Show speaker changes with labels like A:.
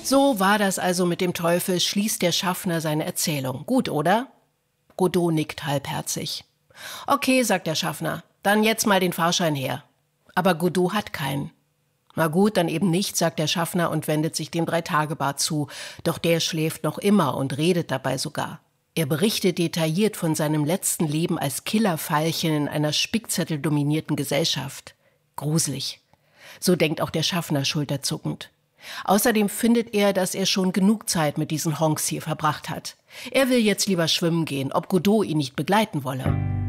A: So war das also mit dem Teufel, schließt der Schaffner seine Erzählung. Gut, oder? Godot nickt halbherzig. Okay, sagt der Schaffner, dann jetzt mal den Fahrschein her. Aber Godot hat keinen. Na gut, dann eben nicht, sagt der Schaffner und wendet sich dem Dreitagebart zu. Doch der schläft noch immer und redet dabei sogar. Er berichtet detailliert von seinem letzten Leben als Killerveilchen in einer spickzetteldominierten Gesellschaft. Gruselig. So denkt auch der Schaffner schulterzuckend. Außerdem findet er, dass er schon genug Zeit mit diesen Honks hier verbracht hat. Er will jetzt lieber schwimmen gehen, ob Godot ihn nicht begleiten wolle.